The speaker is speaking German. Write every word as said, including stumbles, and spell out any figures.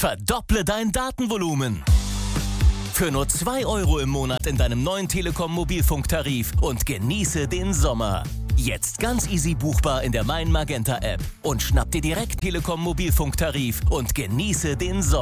Verdopple dein Datenvolumen. Für nur zwei Euro im Monat in deinem neuen Telekom-Mobilfunktarif und genieße den Sommer. Jetzt ganz easy buchbar in der Mein Magenta App und schnapp dir direkt Telekom-Mobilfunktarif und genieße den Sommer.